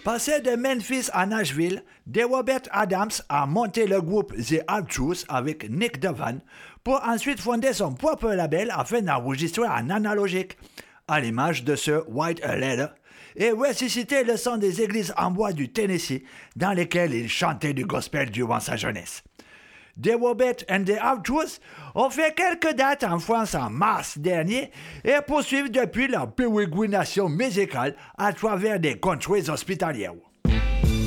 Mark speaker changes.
Speaker 1: Passé de Memphis à Nashville, The Robert Adams a monté le groupe The Outros avec Nick Devan pour ensuite fonder son propre label afin d'enregistrer en analogique, à l'image de ce White a Letter, et ressusciter le son des églises en bois du Tennessee dans lesquelles il chantait du gospel durant sa jeunesse. The Robert and the Outros ont fait quelques dates en France en mars dernier et poursuivent depuis leur pérégrination musicale à travers des contrées hospitalières.